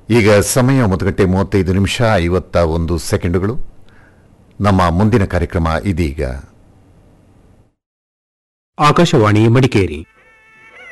ಈಗ ಸಮಯ 9:35 ನಮ್ಮ ಮುಂದಿನ ಕಾರ್ಯಕ್ರಮ ಇದೀಗ. ಆಕಾಶವಾಣಿ ಮಡಿಕೇರಿ